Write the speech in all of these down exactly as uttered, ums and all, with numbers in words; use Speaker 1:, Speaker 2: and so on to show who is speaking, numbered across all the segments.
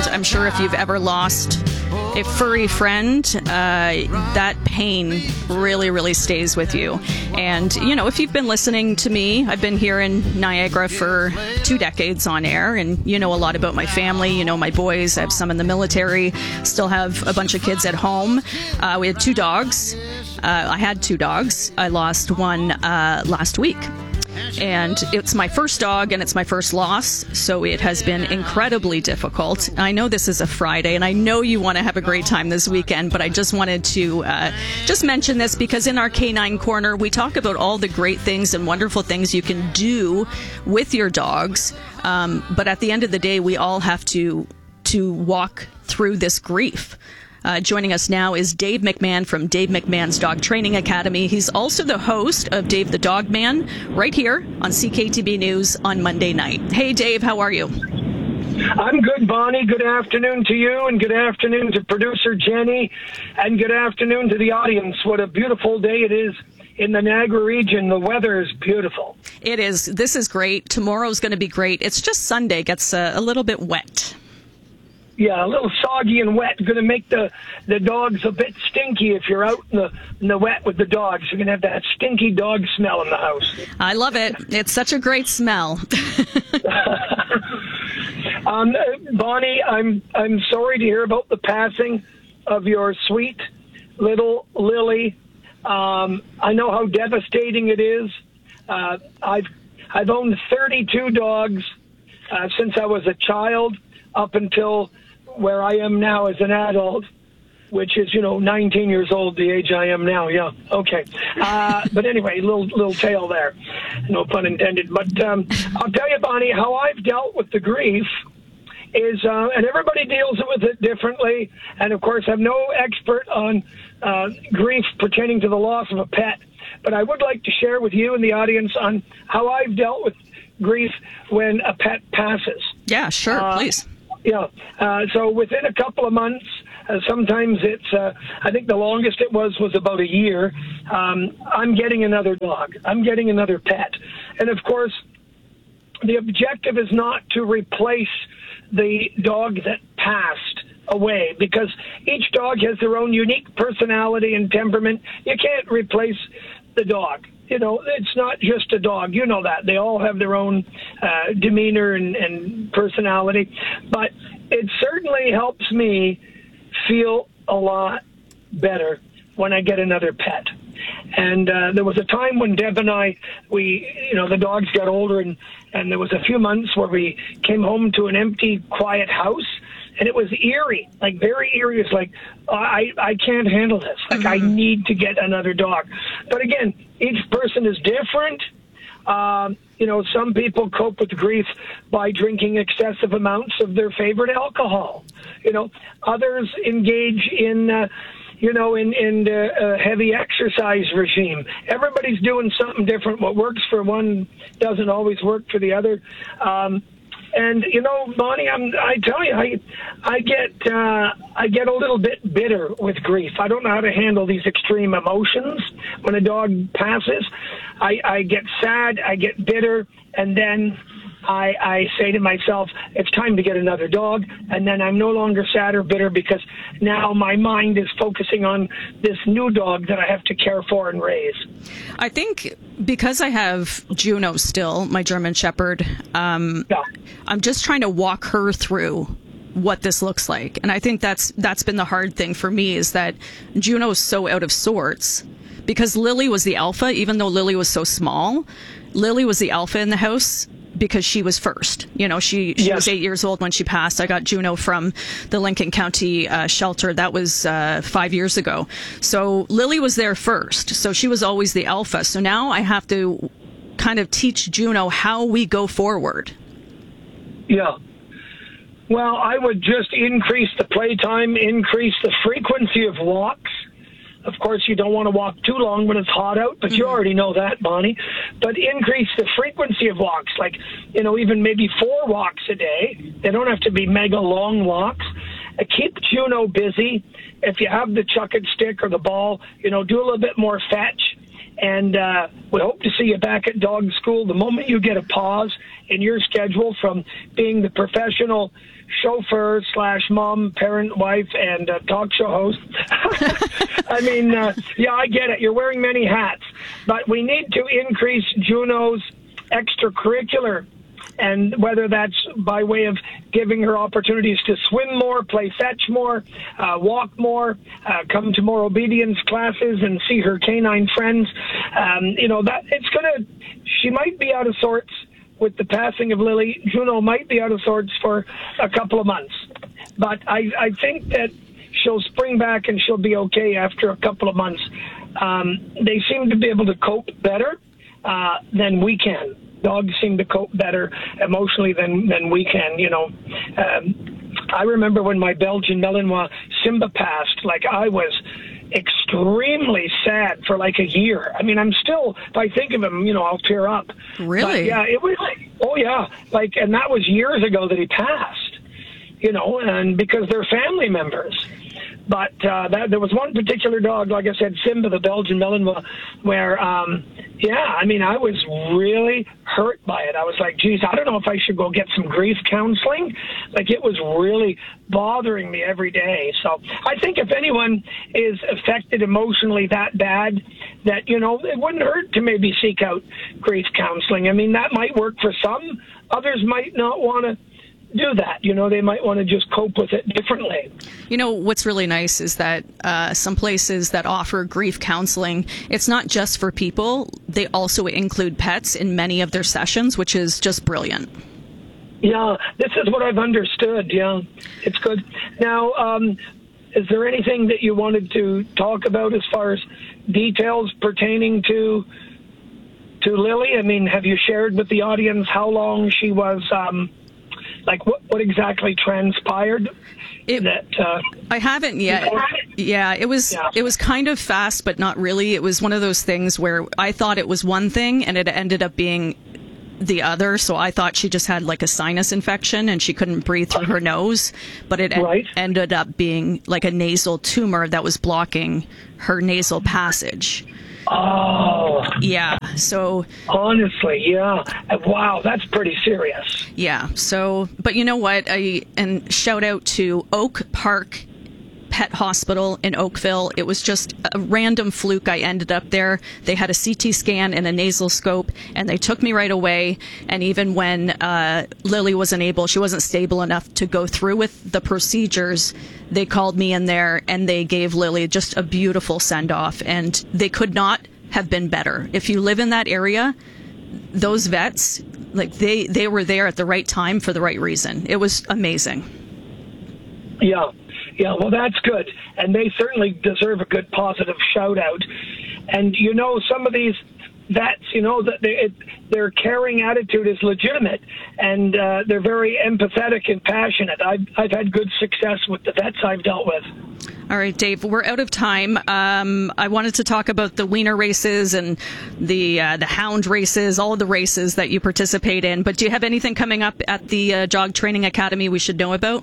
Speaker 1: I'm sure if you've ever lost a furry friend, uh, that pain really, really stays with you. And, you know, if you've been listening to me, I've been here in Niagara for two decades on air, and you know a lot about my family. You know my boys. I have some in the military, still have a bunch of kids at home. Uh, we had two dogs. Uh, I had two dogs. I lost one uh, last week. And it's my first dog, and it's my first loss, so it has been incredibly difficult. I know this is a Friday, and I know you want to have a great time this weekend, but I just wanted to uh, just mention this because in our Canine Corner, we talk about all the great things and wonderful things you can do with your dogs. Um, but at the end of the day, we all have to to walk through this grief. Uh, joining us now is Dave McMahon from Dave McMahon's Dog Training Academy. He's also the host of Dave the Dog Man right here on C K T B News on Monday night. Hey, Dave, how are you?
Speaker 2: I'm good, Bonnie. Good afternoon to you, and good afternoon to producer Jenny, and good afternoon to the audience. What a beautiful day it is in the Niagara region. The weather is beautiful.
Speaker 1: It is. This is great. Tomorrow's going to be great. It's just Sunday. Gets uh, a little bit wet.
Speaker 2: Yeah, a little soggy and wet. Going to make the, the dogs a bit stinky if you're out in the, in the wet with the dogs. You're going to have that stinky dog smell in the house.
Speaker 1: I love it. It's such a great smell.
Speaker 2: um, Bonnie, I'm I'm sorry to hear about the passing of your sweet little Lily. Um, I know how devastating it is. Uh, I've I've owned thirty-two dogs uh, since I was a child up until where I am now as an adult, which is, you know, nineteen years old, the age I am now. Yeah, okay. Uh, but anyway, little little tale there, no pun intended. But um, I'll tell you, Bonnie, how I've dealt with the grief is, uh, and everybody deals with it differently. And of course, I'm no expert on uh, grief pertaining to the loss of a pet, but I would like to share with you and the audience on how I've dealt with grief when a pet passes.
Speaker 1: Yeah, sure, uh, please.
Speaker 2: Yeah. Uh, so within a couple of months, uh, sometimes it's, uh, I think the longest it was was about a year, um, I'm getting another dog. I'm getting another pet. And of course, the objective is not to replace the dog that passed away, because each dog has their own unique personality and temperament. You can't replace the dog. You know, it's not just a dog. You know that. They all have their own uh, demeanor and, and personality. But it certainly helps me feel a lot better when I get another pet. And uh, there was a time when Deb and I, we, you know, the dogs got older, and, and there was a few months where we came home to an empty, quiet house. And it was eerie, like very eerie. It's like, uh, I, I can't handle this. Like, mm-hmm. I need to get another dog. But again, each person is different. Um, you know, some people cope with grief by drinking excessive amounts of their favorite alcohol. You know, others engage in, uh, you know, in, in uh, a heavy exercise regime. Everybody's doing something different. What works for one doesn't always work for the other. Um, And you know, Bonnie, I'm, I tell you, I, I get, uh, I get a little bit bitter with grief. I don't know how to handle these extreme emotions when a dog passes. I, I get sad, I get bitter, and then I, I say to myself, it's time to get another dog. And then I'm no longer sad or bitter, because now my mind is focusing on this new dog that I have to care for and raise.
Speaker 1: I think because I have Juno still, my German Shepherd, um, yeah. I'm just trying to walk her through what this looks like. And I think that's that's been the hard thing for me, is that Juno's so out of sorts, because Lily was the alpha. Even though Lily was so small, Lily was the alpha in the house, because she was first. You know, she, she yes. was eight years old when she passed. I got Juno from the Lincoln County uh, shelter. That was uh, five years ago. So Lily was there first. So she was always the alpha. So now I have to kind of teach Juno how we go forward.
Speaker 2: Yeah. Well, I would just increase the playtime, increase the frequency of walks. Of course, you don't want to walk too long when it's hot out, but mm-hmm. you already know that, Bonnie. But increase the frequency of walks, like, you know, even maybe four walks a day. They don't have to be mega long walks. Uh, keep Juno busy. If you have the chuck it stick or the ball, you know, do a little bit more fetch. And uh, we hope to see you back at dog school the moment you get a pause in your schedule from being the professional chauffeur slash mom, parent, wife, and uh, talk show host. I mean, uh, yeah, I get it. You're wearing many hats. But we need to increase Juno's extracurricular, and whether that's by way of giving her opportunities to swim more, play fetch more, uh, walk more, uh, come to more obedience classes and see her canine friends. Um, you know, that it's going to, she might be out of sorts with the passing of Lily. Juno might be out of sorts for a couple of months. But I, I think that she'll spring back and she'll be okay after a couple of months. Um, they seem to be able to cope better uh, than we can. Dogs seem to cope better emotionally than, than we can, you know. Um, I remember when my Belgian Malinois Simba passed, like I was extremely sad for like a year. I mean, I'm still, if I think of him, you know, I'll tear up.
Speaker 1: Really?
Speaker 2: But yeah, it was like, oh yeah, like, and that was years ago that he passed, you know, and because they're family members. But uh, that, there was one particular dog, like I said, Simba, the Belgian Malinois, where, um, yeah, I mean, I was really hurt by it. I was like, geez, I don't know if I should go get some grief counseling. Like, it was really bothering me every day. So I think if anyone is affected emotionally that bad, that, you know, it wouldn't hurt to maybe seek out grief counseling. I mean, that might work for some. Others might not want to do that. You know, they might want to just cope with it differently.
Speaker 1: You know, what's really nice is that uh, some places that offer grief counseling, it's not just for people. They also include pets in many of their sessions, which is just brilliant.
Speaker 2: Yeah, this is what I've understood. Yeah, it's good. Now, um, is there anything that you wanted to talk about as far as details pertaining to to Lily? I mean, have you shared with the audience how long she was... Um, Like, what, what exactly transpired?
Speaker 1: It,
Speaker 2: that uh,
Speaker 1: I haven't yet. Yeah, it was
Speaker 2: yeah.
Speaker 1: it was kind of fast, but not really. It was one of those things where I thought it was one thing, and it ended up being the other. So I thought she just had like a sinus infection, and she couldn't breathe through her nose. But it
Speaker 2: right.
Speaker 1: en- ended up being like a nasal tumor that was blocking her nasal passage.
Speaker 2: Oh.
Speaker 1: Yeah, so...
Speaker 2: Honestly, yeah. Wow, that's pretty serious.
Speaker 1: Yeah, so... But you know what? I And shout out to Oak Park Pet Hospital in Oakville. It was just a random fluke. I ended up there. They had a C T scan and a nasal scope, and they took me right away. And even when uh, Lily wasn't able, she wasn't stable enough to go through with the procedures, they called me in there, and they gave Lily just a beautiful send-off. And they could not have been better. If you live in that area, those vets, like they, they were there at the right time for the right reason. It was amazing.
Speaker 2: Yeah. Yeah, well, that's good. And they certainly deserve a good positive shout-out. And, you know, some of these vets, you know, that they, it, their caring attitude is legitimate, and uh, they're very empathetic and passionate. I've, I've had good success with the vets I've dealt with.
Speaker 1: All right, Dave, we're out of time. Um, I wanted to talk about the wiener races and the uh, the hound races, all of the races that you participate in. But do you have anything coming up at the uh, Dog Training Academy we should know about?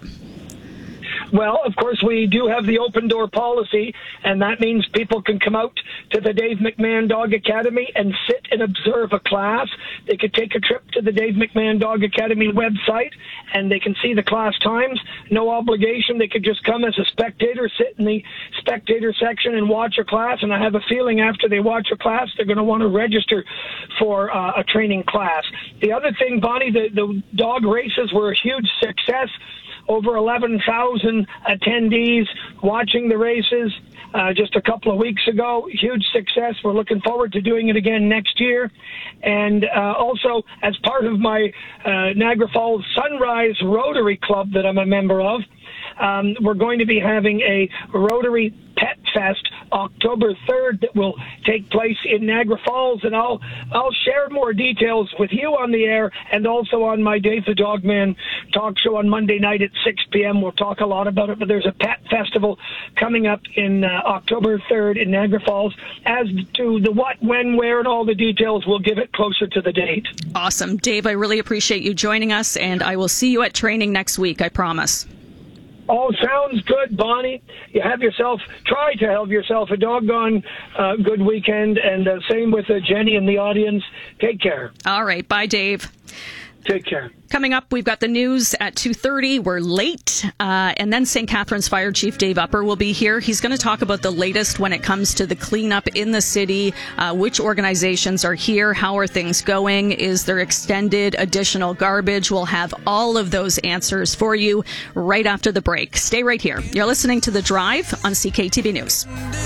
Speaker 2: Well, of course, we do have the open door policy, and that means people can come out to the Dave McMahon Dog Academy and sit and observe a class. They could take a trip to the Dave McMahon Dog Academy website, and they can see the class times. No obligation. They could just come as a spectator, sit in the spectator section and watch a class, and I have a feeling after they watch a class, they're going to want to register for uh, a training class. The other thing, Bonnie, the, the dog races were a huge success. Over eleven thousand attendees watching the races uh, just a couple of weeks ago. Huge success. We're looking forward to doing it again next year. And uh, also, as part of my uh, Niagara Falls Sunrise Rotary Club that I'm a member of, um, we're going to be having a Rotary Pet Fest October third that will take place in Niagara Falls, and I'll I'll share more details with you on the air and also on my Dave the Dogman talk show on Monday night at six p.m. We'll talk a lot about it, but there's a pet festival coming up in uh, October third in Niagara Falls. As to the what, when, where, and all the details, we'll give it closer to the date.
Speaker 1: Awesome. Dave, I really appreciate you joining us, and I will see you at training next week, I promise.
Speaker 2: all sounds good, Bonnie. You have yourself, try to have yourself a doggone uh, good weekend, and uh, same with uh, Jenny and the audience. Take care.
Speaker 1: All right. Bye, Dave.
Speaker 2: Take care.
Speaker 1: Coming up, we've got the news at two thirty. We're late. Uh, and then Saint Catharines Fire Chief Dave Upper will be here. He's going to talk about the latest when it comes to the cleanup in the city, uh, which organizations are here, how are things going, is there extended additional garbage? We'll have all of those answers for you right after the break. Stay right here. You're listening to The Drive on C K T V News.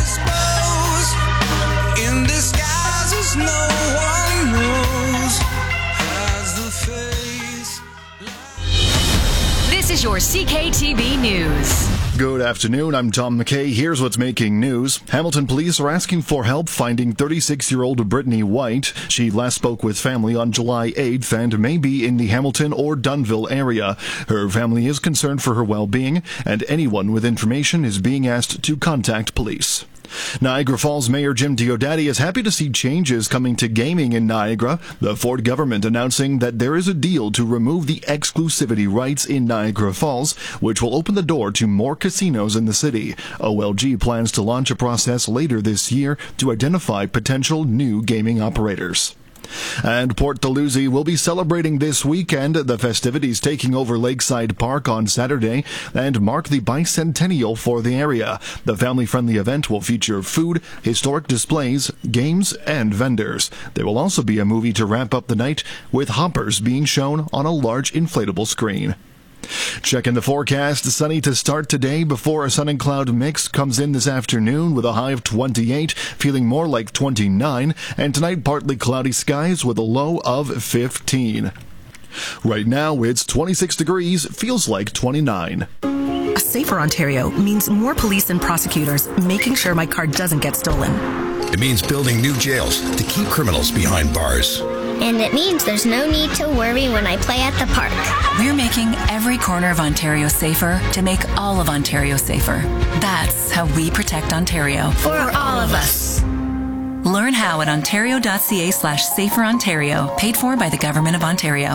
Speaker 3: In disguises no one knows has the face.
Speaker 4: This is your C K T V News.
Speaker 5: Good afternoon, I'm Tom McKay. Here's what's making news. Hamilton police are asking for help finding thirty-six-year-old Brittany White. She last spoke with family on July eighth and may be in the Hamilton or Dunnville area. Her family is concerned for her well-being, and anyone with information is being asked to contact police. Niagara Falls Mayor Jim Diodati is happy to see changes coming to gaming in Niagara. The Ford government announcing that there is a deal to remove the exclusivity rights in Niagara Falls, which will open the door to more casinos in the city. O L G plans to launch a process later this year to identify potential new gaming operators. And Port Dalhousie will be celebrating this weekend, the festivities taking over Lakeside Park on Saturday and mark the bicentennial for the area. The family-friendly event will feature food, historic displays, games, and vendors. There will also be a movie to wrap up the night, with Hoppers being shown on a large inflatable screen. Checking the forecast, sunny to start today before a sun and cloud mix comes in this afternoon with a high of twenty-eight, feeling more like twenty-nine, and tonight partly cloudy skies with a low of fifteen. Right now it's twenty-six degrees, feels like twenty-nine.
Speaker 6: A safer Ontario means more police and prosecutors making sure my car doesn't get stolen.
Speaker 7: It means building new jails to keep criminals behind bars.
Speaker 8: And it means there's no need to worry when I play at the park.
Speaker 4: We're making every corner of Ontario safer to make all of Ontario safer. That's how we protect Ontario.
Speaker 8: For all of us.
Speaker 4: Learn how at ontario.ca slash safer Ontario, paid for by the Government of Ontario.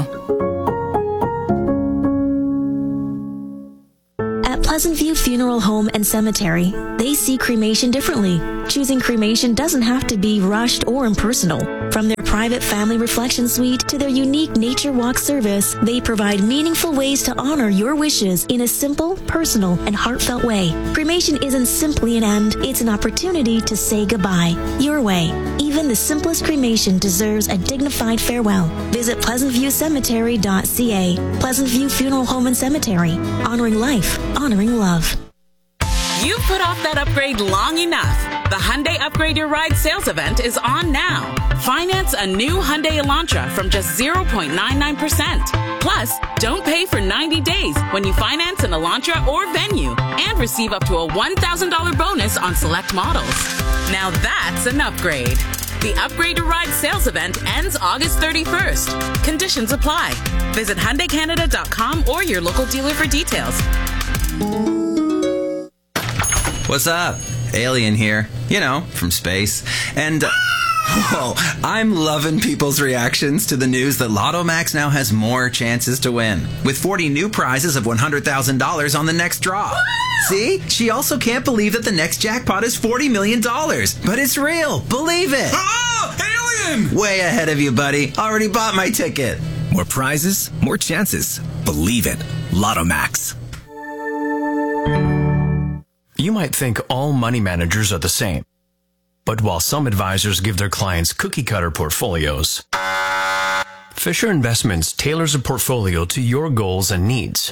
Speaker 9: At Pleasant View Funeral Home and Cemetery, they see cremation differently. Choosing cremation doesn't have to be rushed or impersonal. From their private family reflection suite to their unique nature walk service, they provide meaningful ways to honor your wishes in a simple, personal, and heartfelt way. Cremation isn't simply an end, it's an opportunity to say goodbye. Your way. Even the simplest cremation deserves a dignified farewell. Visit pleasant view cemetery dot c a. Pleasant View Funeral Home and Cemetery. Honoring life, honoring love.
Speaker 10: You've put off that upgrade long enough. The Hyundai Upgrade Your Ride sales event is on now. Finance a new Hyundai Elantra from just zero point nine nine percent. Plus, don't pay for ninety days when you finance an Elantra or Venue and receive up to a one thousand dollars bonus on select models. Now that's an upgrade. The Upgrade Your Ride sales event ends August thirty-first. Conditions apply. Visit Hyundai Canada dot com or your local dealer for details.
Speaker 11: What's up? Alien here. You know, from space. And, uh, whoa, I'm loving people's reactions to the news that Lotto Max now has more chances to win, with forty new prizes of one hundred thousand dollars on the next draw. See? She also can't believe that the next jackpot is forty million dollars. But it's real. Believe it.
Speaker 3: Oh, alien!
Speaker 11: Way ahead of you, buddy. Already bought my ticket.
Speaker 12: More prizes, more chances. Believe it. Lotto Max.
Speaker 13: You might think all money managers are the same. But while some advisors give their clients cookie-cutter portfolios, Fisher Investments tailors a portfolio to your goals and needs.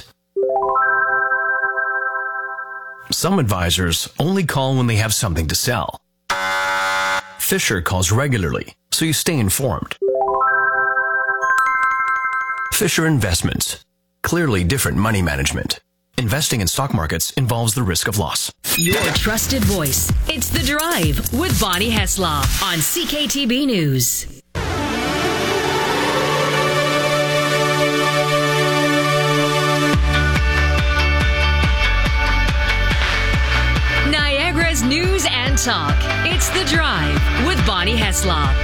Speaker 13: Some advisors only call when they have something to sell. Fisher calls regularly, so you stay informed. Fisher Investments. Clearly different money management. Investing in stock markets involves the risk of loss.
Speaker 4: Your trusted voice. It's The Drive with Bonnie Heslop on C K T V News. Niagara's news and talk. It's The Drive with Bonnie Heslop.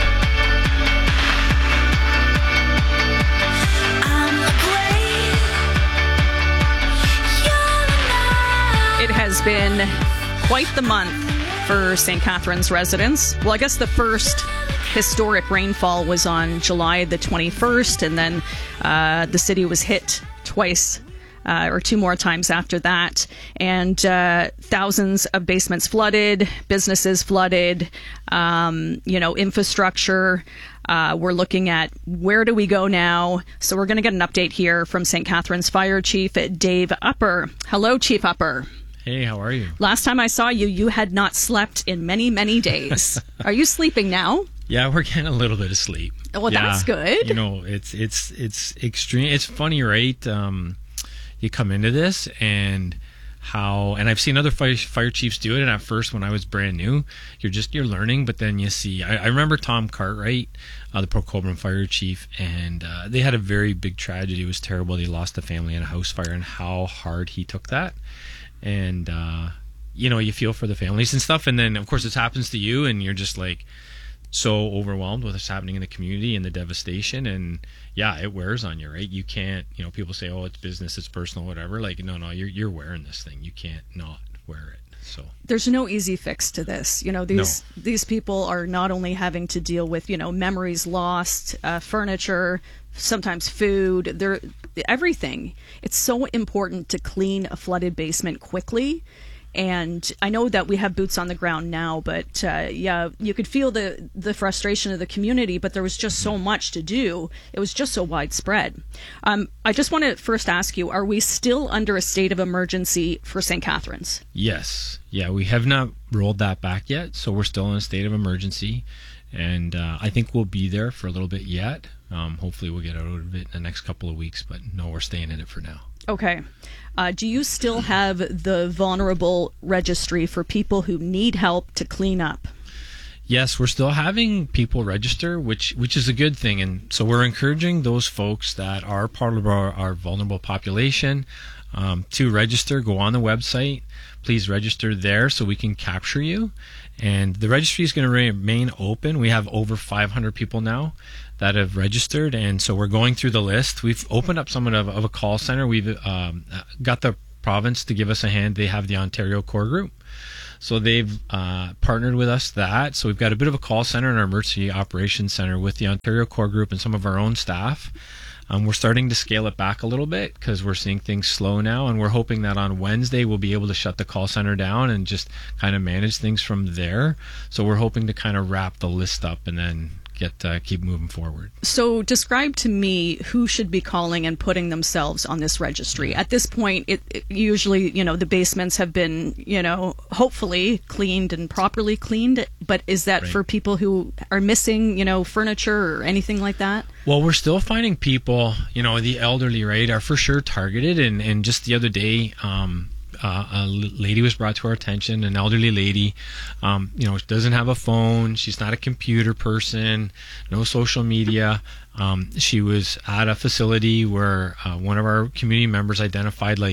Speaker 1: has been quite the month for Saint Catharines residents. Well, I guess the first historic rainfall was on July the twenty-first, and then uh, the city was hit twice. Uh, or two more times after that. And uh, thousands of basements flooded, businesses flooded, um, you know, infrastructure. Uh, we're looking at where do we go now? So we're going to get an update here from Saint Catharines Fire Chief Dave Upper. Hello, Chief Upper.
Speaker 14: Hey, how are you?
Speaker 1: Last time I saw you, you had not slept in many, many days. Are you sleeping now?
Speaker 14: Yeah, we're getting a little bit of sleep.
Speaker 1: Well,
Speaker 14: yeah,
Speaker 1: that's good.
Speaker 14: You know, it's it's it's extreme. It's funny, right? Um, you come into this and how, and I've seen other fire, fire chiefs do it. And at first, when I was brand new, you're just, you're learning, but then you see, I, I remember Tom Cartwright, uh, the Port Colborne fire chief, and uh, they had a very big tragedy. It was terrible. They lost a family in a house fire, and how hard he took that. And, uh, you know, you feel for the families and stuff. And then, of course, this happens to you, and you're just like so overwhelmed with what's happening in the community and the devastation. And yeah, it wears on you, right? You can't, you know, people say, oh, it's business, it's personal, whatever. Like, no, no, you're you're wearing this thing. You can't not wear it. So
Speaker 1: there's no easy fix to this. You know, these no. these people are not only having to deal with, you know, memories lost, uh, furniture, sometimes food, they're everything. It's so important to clean a flooded basement quickly. And I know that we have boots on the ground now, but uh, yeah, you could feel the the frustration of the community, but there was just so much to do. It was just so widespread. Um, I just want to first ask you, are we still under a state of emergency for Saint Catharines?
Speaker 14: Yes. Yeah, we have not rolled that back yet, so we're still in a state of emergency. And uh, I think we'll be there for a little bit yet. Um, hopefully we'll get out of it in the next couple of weeks, but no, we're staying in it for now.
Speaker 1: Okay. Uh, do you still have the vulnerable registry for people who need help to clean up?
Speaker 14: Yes, we're still having people register, which which is a good thing. And so we're encouraging those folks that are part of our, our vulnerable population um, to register. Go on the website. Please register there so we can capture you. And the registry is going to remain open. We have over five hundred people now that have registered, and so we're going through the list. We've opened up somewhat of, of a call center. We've um, got the province to give us a hand. They have the Ontario Core Group, so they've uh, partnered with us that. So we've got a bit of a call center in our emergency operations center with the Ontario Core Group and some of our own staff. Um, we're starting to scale it back a little bit because we're seeing things slow now, and we're hoping that on Wednesday we'll be able to shut the call center down and just kind of manage things from there. So we're hoping to kind of wrap the list up and then get uh, keep moving forward.
Speaker 1: So describe to me who should be calling and putting themselves on this registry. At this point, it, it usually, you know, the basements have been, you know, hopefully cleaned and properly cleaned, but is that right for people who are missing, you know, furniture or anything like that?
Speaker 14: Well, we're still finding people, you know, the elderly, right, are for sure targeted. And, and just the other day, um, Uh, a lady was brought to our attention, an elderly lady, um, you know, doesn't have a phone. She's not a computer person, no social media. Um, she was at a facility where uh, one of our community members identified like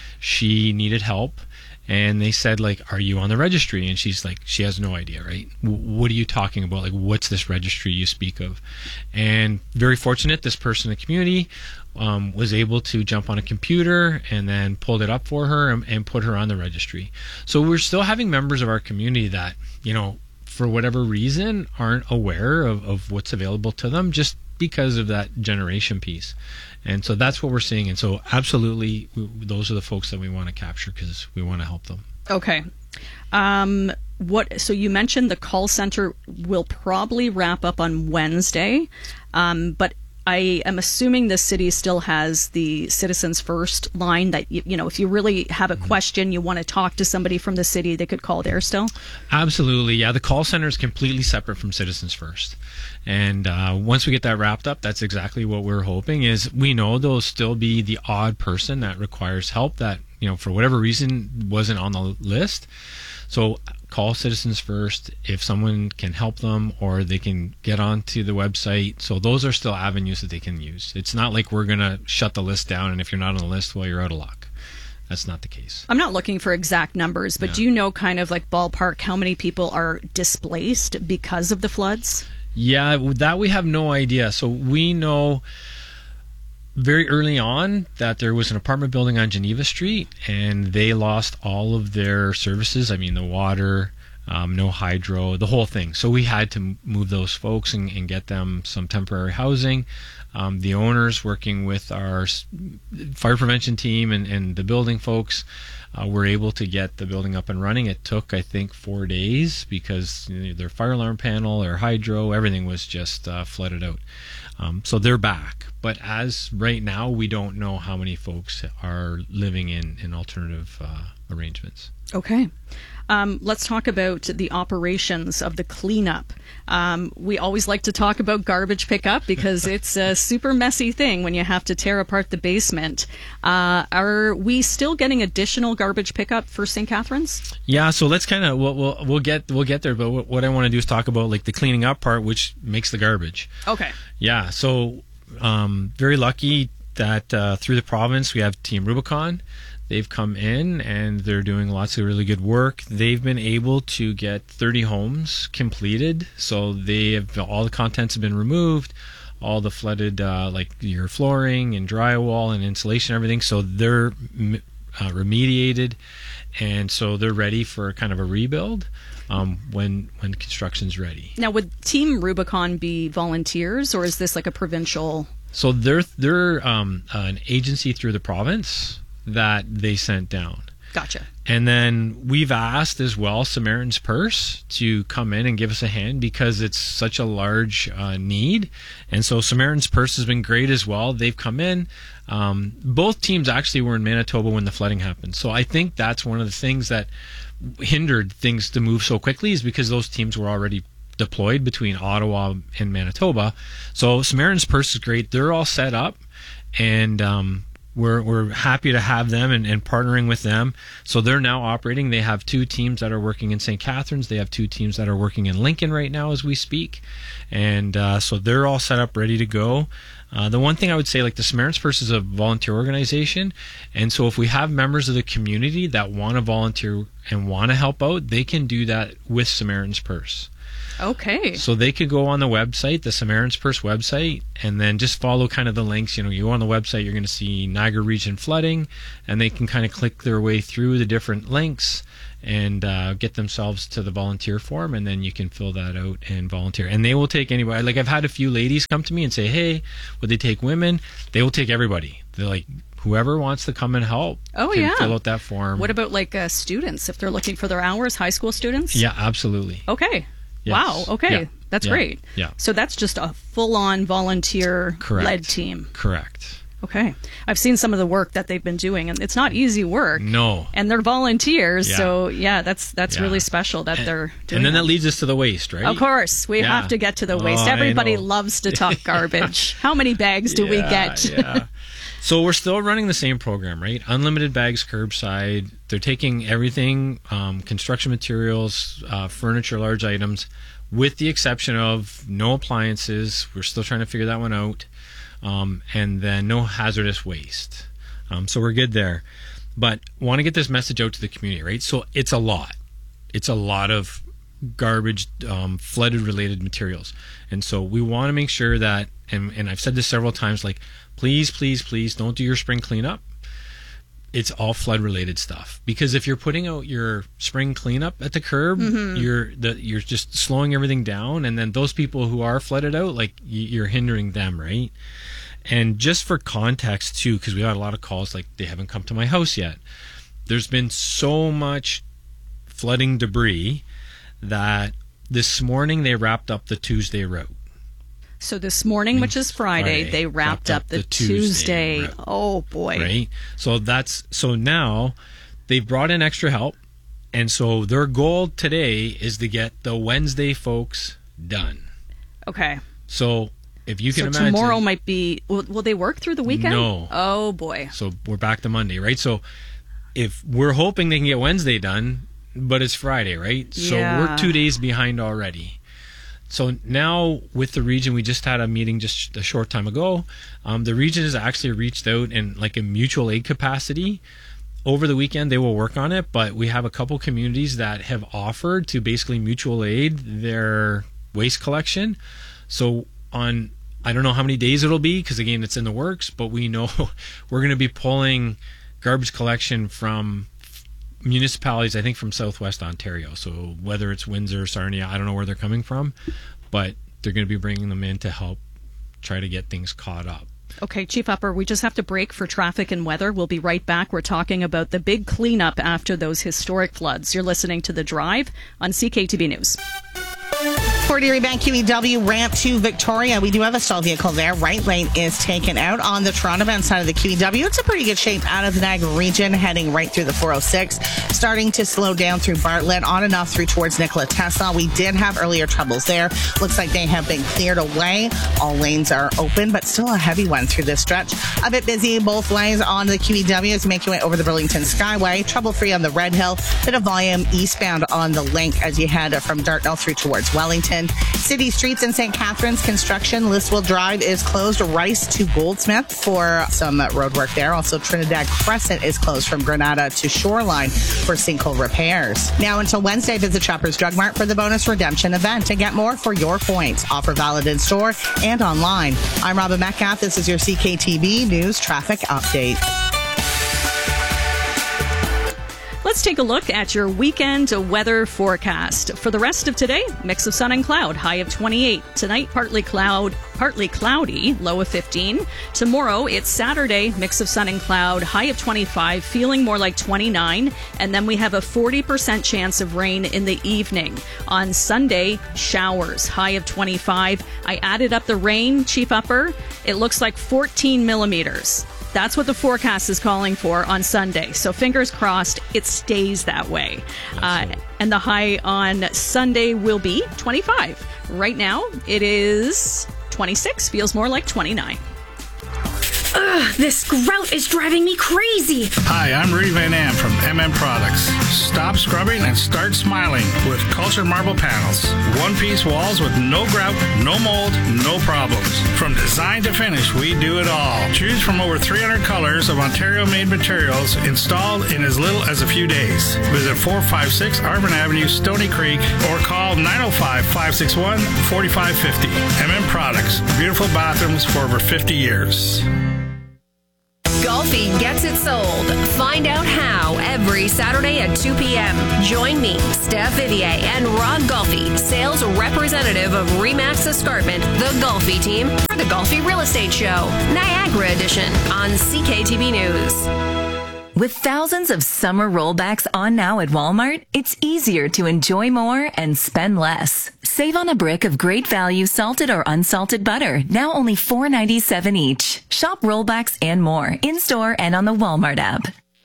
Speaker 14: she needed help. And they said, like, are you on the registry? And she's like, she has no idea, right? W- what are you talking about? Like, what's this registry you speak of? And very fortunate, this person in the community um, was able to jump on a computer and then pulled it up for her and, and put her on the registry. So we're still having members of our community that, you know, for whatever reason, aren't aware of, of what's available to them just because of that generation piece. And so that's what we're seeing. And so absolutely, we, those are the folks that we want to capture because we want to help them.
Speaker 1: Okay. Um, what? So you mentioned the call center will probably wrap up on Wednesday, um, but I am assuming the city still has the Citizens First line that, you, you know, if you really have a question, you want to talk to somebody from the city, they could call there still?
Speaker 14: Absolutely. Yeah, the call center is completely separate from Citizens First. And uh, once we get that wrapped up, that's exactly what we're hoping is we know there'll still be the odd person that requires help that, you know, for whatever reason wasn't on the list. So call Citizens First if someone can help them or they can get onto the website. So those are still avenues that they can use. It's not like we're going to shut the list down and if you're not on the list, well, you're out of luck. That's not the case.
Speaker 1: I'm not looking for exact numbers, but yeah. Do you know kind of like ballpark how many people are displaced because of the floods?
Speaker 14: Yeah, that we have no idea. So we know very early on that there was an apartment building on Geneva Street, and they lost all of their services. I mean, the water, um, no hydro, the whole thing. So we had to move those folks and, and get them some temporary housing. Um, the owners, working with our fire prevention team and, and the building folks, uh, were able to get the building up and running. It took, I think, four days because you know, their fire alarm panel, their hydro, everything was just uh, flooded out. Um, so they're back. But as right now, we don't know how many folks are living in, in alternative uh, arrangements.
Speaker 1: Okay. Um, let's talk about the operations of the cleanup. Um, we always like to talk about garbage pickup because it's a super messy thing when you have to tear apart the basement. Uh, are we still getting additional garbage pickup for Saint Catharines?
Speaker 14: Yeah, so let's kind of we'll, we'll we'll get we'll get there. But what, what I want to do is talk about like the cleaning up part, which makes the garbage.
Speaker 1: Okay.
Speaker 14: Yeah. So um, very lucky that uh, through the province we have Team Rubicon. They've come in and they're doing lots of really good work. They've been able to get thirty homes completed. So they have, all the contents have been removed, all the flooded, uh, like your flooring and drywall and insulation, everything. So they're uh, remediated, and so they're ready for kind of a rebuild um, when when construction's ready.
Speaker 1: Now, would Team Rubicon be volunteers, or is this like a provincial?
Speaker 14: So they're they're um, an agency through the province that they sent down.
Speaker 1: Gotcha.
Speaker 14: And then we've asked as well Samaritan's Purse to come in and give us a hand because it's such a large uh, need. And so Samaritan's Purse has been great as well. They've come in. Um, both teams actually were in Manitoba when the flooding happened. So I think that's one of the things that hindered things to move so quickly is because those teams were already deployed between Ottawa and Manitoba. So Samaritan's Purse is great. They're all set up, and um, We're we're happy to have them and, and partnering with them. So they're now operating. They have two teams that are working in Saint Catharines. They have two teams that are working in Lincoln right now as we speak. And uh, so they're all set up, ready to go. Uh, the one thing I would say, like the Samaritan's Purse is a volunteer organization. And so if we have members of the community that want to volunteer and want to help out, they can do that with Samaritan's Purse.
Speaker 1: Okay.
Speaker 14: So they could go on the website, the Samaritan's Purse website, and then just follow kind of the links. You know, you go on the website, you're going to see Niagara Region flooding, and they can kind of click their way through the different links and uh, get themselves to the volunteer form, and then you can fill that out and volunteer. And they will take anybody. Like I've had a few ladies come to me and say, hey, would they take women? They will take everybody. They're like, whoever wants to come and help
Speaker 1: oh,
Speaker 14: can
Speaker 1: yeah.
Speaker 14: fill out that form.
Speaker 1: What about like uh, students, if they're looking for their hours, high school students?
Speaker 14: Yeah, absolutely.
Speaker 1: Okay.
Speaker 14: Yes.
Speaker 1: Wow. Okay.
Speaker 14: Yeah.
Speaker 1: That's
Speaker 14: yeah.
Speaker 1: great.
Speaker 14: Yeah.
Speaker 1: So that's just a full-on volunteer-led team.
Speaker 14: Correct.
Speaker 1: Okay. I've seen some of the work that they've been doing, and it's not easy work.
Speaker 14: No.
Speaker 1: And they're volunteers,
Speaker 14: Yeah.
Speaker 1: so yeah, that's that's
Speaker 14: Yeah.
Speaker 1: really special that
Speaker 14: And-
Speaker 1: they're doing.
Speaker 14: And then
Speaker 1: that.
Speaker 14: that leads us to the waste, right?
Speaker 1: Of course, we
Speaker 14: Yeah.
Speaker 1: have to get to the waste.
Speaker 14: Oh, I
Speaker 1: Everybody
Speaker 14: know.
Speaker 1: loves to talk garbage. How many bags do we
Speaker 14: Yeah,
Speaker 1: get?
Speaker 14: yeah. So we're still running the same program, right? Unlimited bags curbside. They're taking everything, um, construction materials, uh, furniture, large items, with the exception of no appliances. We're still trying to figure that one out. Um, and then no hazardous waste. Um, so we're good there. But want to get this message out to the community, right? So it's a lot. It's a lot of garbage, um, flooded related materials. And so we want to make sure that, and, and I've said this several times, like, please, please, please don't do your spring cleanup. It's all flood related stuff, because if you're putting out your spring cleanup at the curb,
Speaker 1: Mhm.
Speaker 14: you're the, you're just slowing everything down. And then those people who are flooded out, like y- you're hindering them, right? And just for context too, because we had a lot of calls like they haven't come to my house yet. There's been so much flooding debris that this morning they wrapped up the Tuesday route.
Speaker 1: So this morning, which is Friday,
Speaker 14: Friday,
Speaker 1: they wrapped,
Speaker 14: wrapped
Speaker 1: up,
Speaker 14: up
Speaker 1: the,
Speaker 14: the
Speaker 1: Tuesday.
Speaker 14: Tuesday route.
Speaker 1: Oh boy!
Speaker 14: Right. So that's so now they brought in extra help, and so their goal today is to get the Wednesday folks done.
Speaker 1: Okay.
Speaker 14: So if you can
Speaker 1: so
Speaker 14: imagine,
Speaker 1: tomorrow might be. Will, will they work through the weekend?
Speaker 14: No.
Speaker 1: Oh boy.
Speaker 14: So we're back to Monday, right? So if we're hoping they can get Wednesday done, but it's Friday, right? So
Speaker 1: Yeah.
Speaker 14: we're two days behind already. So now with the region, we just had a meeting just a short time ago. Um, the region has actually reached out in like a mutual aid capacity. Over the weekend, they will work on it, but we have a couple communities that have offered to basically mutual aid their waste collection. So on I don't know how many days it'll be because, again, it's in the works, but we know we're going to be pulling garbage collection from municipalities, I think from Southwest Ontario. So whether it's Windsor, Sarnia, I don't know where they're coming from, but they're going to be bringing them in to help try to get things caught up.
Speaker 1: Okay, Chief Upper, we just have to break for traffic and weather. We'll be right back. We're talking about the big cleanup after those historic floods. You're listening to The Drive on C K T B News.
Speaker 15: Fort Erie Bank Q E W ramp to Victoria. We do have a stalled vehicle there. Right lane is taken out on the Toronto bound side of the Q E W. It's a pretty good shape out of the Niagara region, heading right through the four oh six. Starting to slow down through Bartlett, on and off through towards Nikola Tesla. We did have earlier troubles there. Looks like they have been cleared away. All lanes are open, but still a heavy one through this stretch. A bit busy both ways on the Q E W as you make your way over the Burlington Skyway. Trouble-free on the Red Hill. Bit of volume eastbound on the Link as you head from Dartmouth through towards Wellington. City streets in Saint Catharines, construction. Listwell Drive is closed. Rice to Goldsmith for some road work there. Also, Trinidad Crescent is closed from Granada to Shoreline for sinkhole repairs. Now until Wednesday, visit Shoppers Drug Mart for the bonus redemption event to get more for your points. Offer valid in store and online. I'm Robin Metcalf. This is your C K T B News Traffic Update.
Speaker 1: Let's take a look at your weekend weather forecast. For the rest of today, mix of sun and cloud, high of twenty-eight. Tonight, partly cloud, partly cloudy, low of fifteen. Tomorrow, it's Saturday, mix of sun and cloud, high of twenty-five, feeling more like twenty-nine. And then we have a forty percent chance of rain in the evening. On Sunday, showers, high of twenty-five. I added up the rain, Chief Upper. It looks like fourteen millimeters. That's what the forecast is calling for on Sunday. So fingers crossed it stays that way. Uh, and the high on Sunday will be twenty-five. Right now, it is twenty-six. Feels more like twenty-nine.
Speaker 16: Ugh, this grout is driving me crazy.
Speaker 17: Hi, I'm Rudy Van Am from M M Products. Stop scrubbing and start smiling with cultured marble panels. One-piece walls with no grout, no mold, no problems. From design to finish, we do it all. Choose from over three hundred colors of Ontario-made materials installed in as little as a few days. Visit four five six Arvin Avenue, Stony Creek, or call nine oh five, five six one, four five five oh. M M Products. Beautiful bathrooms for over fifty years.
Speaker 18: Golfi gets it sold. Find out how every Saturday at two p.m. Join me, Steph Vivier, and Rod Golfi, sales representative of Remax Escarpment, the Golfi team, for the Golfi Real Estate Show, Niagara Edition, on C K T V News.
Speaker 4: With thousands of summer rollbacks on now at Walmart, it's easier to enjoy more and spend less. Save on a brick of great value salted or unsalted butter, now only four ninety-seven each. Shop rollbacks and more, in-store and on the Walmart app.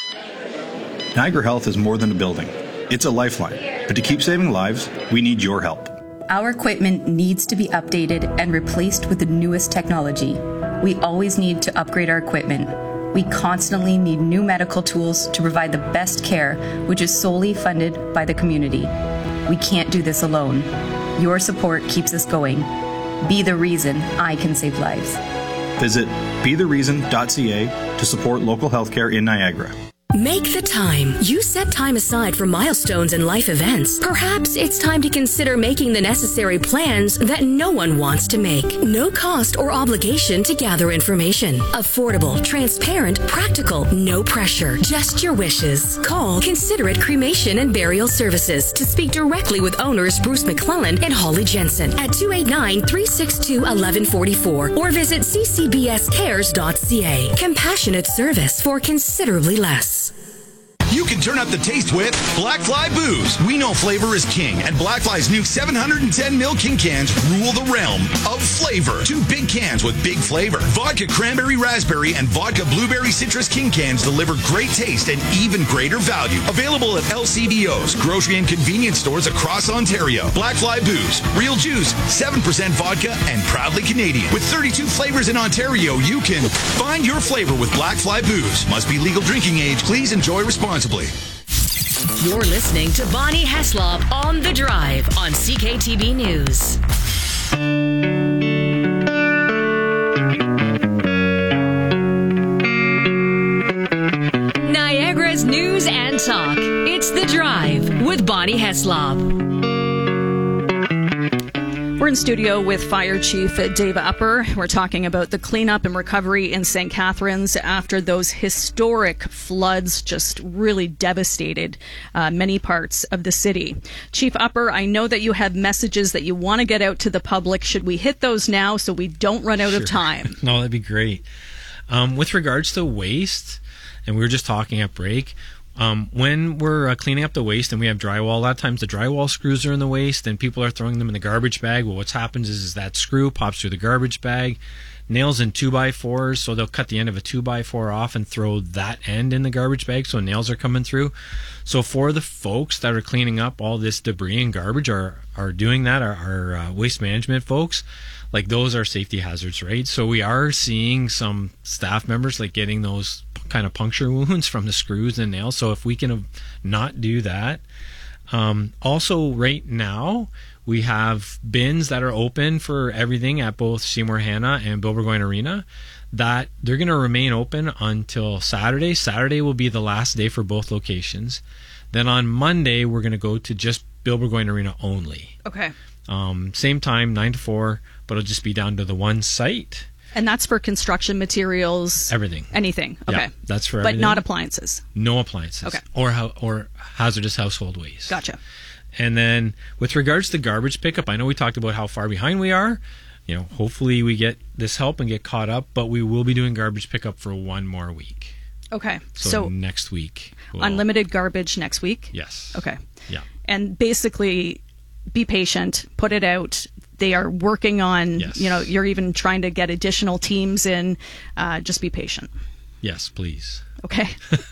Speaker 19: Niagara Health is more than a building. It's a lifeline. But to keep saving lives, we need your help.
Speaker 20: Our equipment needs to be updated and replaced with the newest technology. We always need to upgrade our equipment. We constantly need new medical tools to provide the best care, which is solely funded by the community. We can't do this alone. Your support keeps us going. Be the reason I can save lives.
Speaker 19: Visit be the reason dot c a to support local healthcare in Niagara.
Speaker 16: Make the time. You set time aside for milestones and life events. Perhaps it's time to consider making the necessary plans that no one wants to make. No cost or obligation to gather information. Affordable, transparent, practical, no pressure. Just your wishes. Call Considerate Cremation and Burial Services to speak directly with owners Bruce McClellan and Holly Jensen at two eight nine, three six two, one one four four or visit c c b s cares dot c a. Compassionate service for considerably less.
Speaker 21: You can turn up the taste with Black Fly Booze. We know flavor is king, and Black Fly's new seven hundred ten milliliter King cans rule the realm of flavor. Two big cans with big flavor. Vodka Cranberry Raspberry and Vodka Blueberry Citrus King cans deliver great taste and even greater value. Available at L C B Os, grocery and convenience stores across Ontario. Black Fly Booze. Real juice, seven percent vodka, and proudly Canadian. With thirty-two flavors in Ontario, you can find your flavor with Black Fly Booze. Must be legal drinking age. Please enjoy responsibly.
Speaker 18: You're listening to Bonnie Heslop on The Drive on C K T B News. Niagara's news and talk. It's The Drive with Bonnie Heslop.
Speaker 1: We're in studio with Fire Chief Dave Upper. We're talking about the cleanup and recovery in Saint Catharines after those historic floods just really devastated uh, many parts of the city. Chief Upper, I know that you have messages that you want to get out to the public. Should we hit those now so we don't run out
Speaker 14: Sure.
Speaker 1: of time?
Speaker 14: No, that'd be great. Um, with regards to waste, and we were just talking at break, Um, when we're uh, cleaning up the waste and we have drywall, a lot of times the drywall screws are in the waste and people are throwing them in the garbage bag. Well, what happens is, is that screw pops through the garbage bag, nails in two by fours, so they'll cut the end of a two by four off and throw that end in the garbage bag, so nails are coming through. So for the folks that are cleaning up all this debris and garbage are, are doing that, our, our uh, waste management folks, like those are safety hazards, right? So we are seeing some staff members like getting those kind of puncture wounds from the screws and nails. So if we can not do that. Um, also right now we have bins that are open for everything at both Seymour Hanna and Bill Burgoyne Arena, that they're going to remain open until Saturday. Saturday will be the last day for both locations. Then on Monday, we're going to go to just Bill Burgoyne Arena only.
Speaker 1: Okay.
Speaker 14: Um, same time, nine to four, but it'll just be down to the one site.
Speaker 1: And that's for construction materials?
Speaker 14: Everything.
Speaker 1: Anything. Okay.
Speaker 14: Yeah, that's for
Speaker 1: But
Speaker 14: everything.
Speaker 1: not appliances?
Speaker 14: No appliances.
Speaker 1: Okay.
Speaker 14: Or, ho- or hazardous household waste.
Speaker 1: Gotcha.
Speaker 14: And then with regards to garbage pickup, I know we talked about how far behind we are. You know, hopefully we get this help and get caught up, but we will be doing garbage pickup for one more week.
Speaker 1: Okay.
Speaker 14: So,
Speaker 1: So,
Speaker 14: next week. we'll-
Speaker 1: unlimited garbage next week?
Speaker 14: Yes.
Speaker 1: Okay.
Speaker 14: Yeah.
Speaker 1: And basically, be patient, put it out. They are working on,
Speaker 14: Yes.
Speaker 1: you know, you're even trying to get additional teams in. Uh, just be patient.
Speaker 14: Yes, please.
Speaker 1: Okay.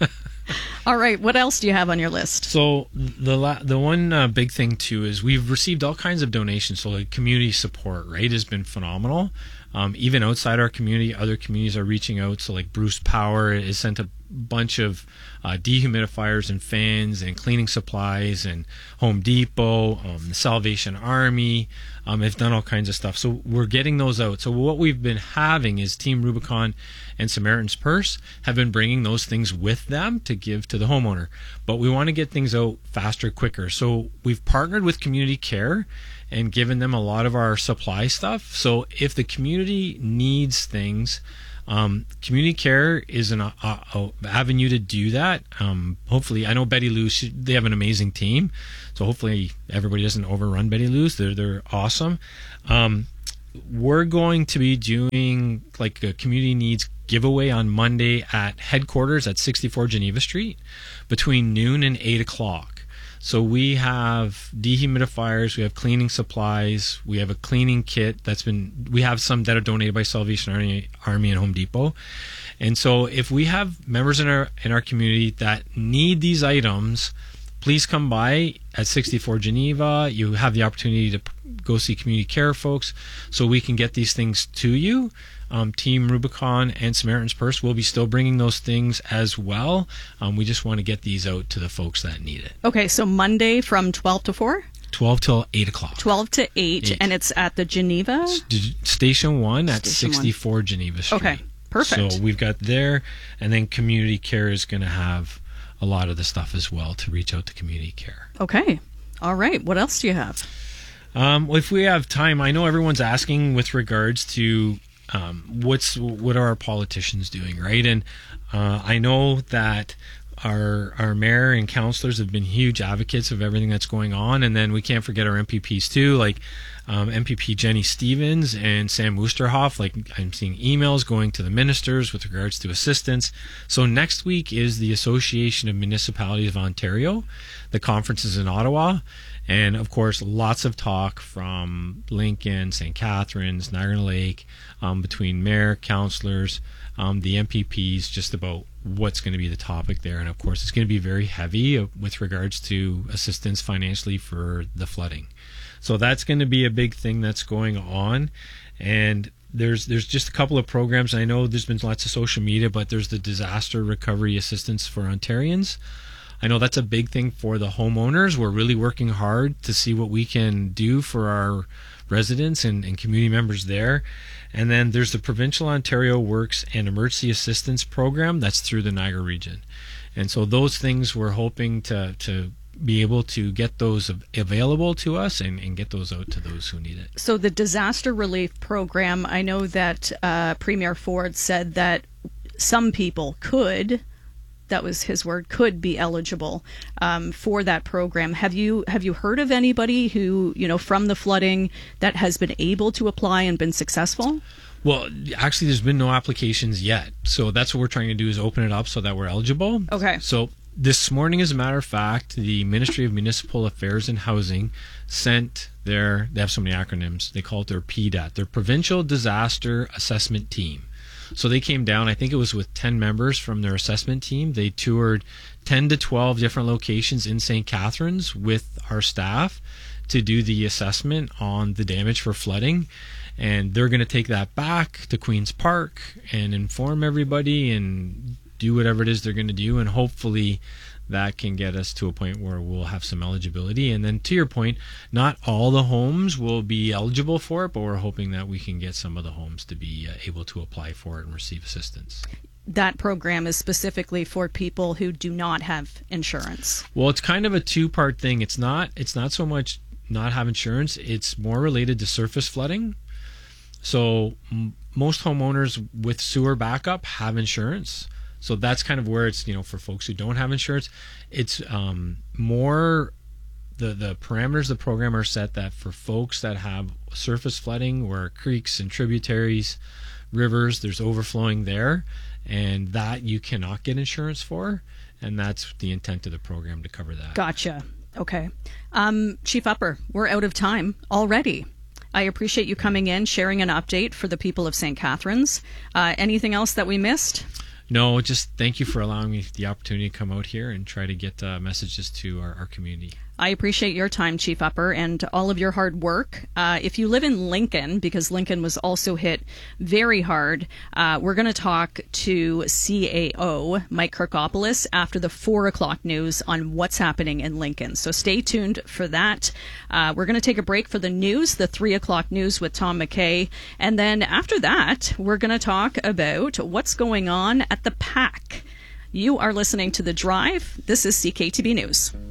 Speaker 1: All right. What else do you have on your list?
Speaker 14: So the la- the one uh, big thing too is we've received all kinds of donations. So the community support, right, has been phenomenal. Um, even outside our community, other communities are reaching out. So like Bruce Power has sent a bunch of uh, dehumidifiers and fans and cleaning supplies, and Home Depot, um, the Salvation Army um, have done all kinds of stuff. So we're getting those out. So what we've been having is Team Rubicon and Samaritan's Purse have been bringing those things with them to give to the homeowner. But we want to get things out faster, quicker. So we've partnered with Community Care and given them a lot of our supply stuff. So if the community needs things, um, Community Care is an uh, uh, avenue to do that. Um, hopefully, I know Betty Lou's, she, they have an amazing team. So hopefully everybody doesn't overrun Betty Lou's. They're, they're awesome. Um, we're going to be doing like a community needs giveaway on Monday at headquarters at sixty-four Geneva Street between noon and eight o'clock. So we have dehumidifiers, we have cleaning supplies, we have a cleaning kit that's been, we have some that are donated by Salvation Army, Army and Home Depot. And so if we have members in our in our community that need these items, please come by at sixty-four Geneva. You have the opportunity to go see Community Care folks so we can get these things to you. Um, Team Rubicon and Samaritan's Purse will be still bringing those things as well. Um, we just want to get these out to the folks that need it.
Speaker 1: Okay, so Monday from twelve to four?
Speaker 14: twelve till eight o'clock.
Speaker 1: twelve to eight,
Speaker 14: Eight.
Speaker 1: and it's at the Geneva?
Speaker 14: D- Station one at
Speaker 1: Station one.
Speaker 14: sixty-four Geneva Street.
Speaker 1: Okay, perfect.
Speaker 14: So we've got there, and then Community Care is going to have a lot of the stuff as well to reach out to Community Care.
Speaker 1: Okay. All right. What else do you have?
Speaker 14: Um, well, if we have time, I know everyone's asking with regards to um, what's what are our politicians doing, right? And uh, I know that our our mayor and councillors have been huge advocates of everything that's going on, and then we can't forget our M P Ps too, like um, M P P Jenny Stevens and Sam Oosterhoff. Like I'm seeing emails going to the ministers with regards to assistance. So next week is the Association of Municipalities of Ontario. The conference is in Ottawa. And, of course, lots of talk from Lincoln, Saint Catharines, Niagara Lake, um, between mayor, councillors, um, the M P Ps, just about what's going to be the topic there. And, of course, it's going to be very heavy with regards to assistance financially for the flooding. So that's going to be a big thing that's going on. And there's there's just a couple of programs. I know there's been lots of social media, but there's the Disaster Recovery Assistance for Ontarians. I know that's a big thing for the homeowners. We're really working hard to see what we can do for our residents and, and community members there. And then there's the Provincial Ontario Works and Emergency Assistance Program that's through the Niagara region. And so those things we're hoping to, to be able to get those available to us and, and get those out to those who need it.
Speaker 1: So the disaster relief program, I know that uh, Premier Ford said that some people could, that was his word, could be eligible um, for that program. Have you have you heard of anybody who, you know, from the flooding that has been able to apply and been successful?
Speaker 14: Well, actually, there's been no applications yet. So that's what we're trying to do, is open it up so that we're eligible.
Speaker 1: Okay.
Speaker 14: So this morning, as a matter of fact, the Ministry of Municipal Affairs and Housing sent their, they have so many acronyms, they call it their P D A T, their Provincial Disaster Assessment Team. So they came down, I think it was with ten members from their assessment team. They toured ten to twelve different locations in Saint Catharines with our staff to do the assessment on the damage for flooding. And they're going to take that back to Queen's Park and inform everybody and do whatever it is they're going to do. And hopefully that can get us to a point where we'll have some eligibility. And then to your point, not all the homes will be eligible for it, but we're hoping that we can get some of the homes to be uh, able to apply for it and receive assistance.
Speaker 1: That program is specifically for people who do not have insurance.
Speaker 14: Well, it's kind of a two-part thing. It's not, it's not so much not have insurance. It's more related to surface flooding. So m- most homeowners with sewer backup have insurance. So that's kind of where it's, you know, for folks who don't have insurance, it's um, more the, the parameters of the program are set that for folks that have surface flooding where creeks and tributaries, rivers, there's overflowing there, and that you cannot get insurance for. And that's the intent of the program, to cover that.
Speaker 1: Gotcha. Okay. Um, Chief Upper, we're out of time already. I appreciate you coming in, sharing an update for the people of Saint Catharines. Uh, anything else that we missed?
Speaker 14: No, just thank you for allowing me the opportunity to come out here and try to get uh, messages to our, our community.
Speaker 1: I appreciate your time, Chief Upper, and all of your hard work. Uh, if you live in Lincoln, because Lincoln was also hit very hard, uh, we're going to talk to C A O Mike Kirkopoulos after the four o'clock news on what's happening in Lincoln. So stay tuned for that. Uh, we're going to take a break for the news, the three o'clock news with Tom McKay. And then after that, we're going to talk about what's going on at the P A C. You are listening to The Drive. This is C K T B News.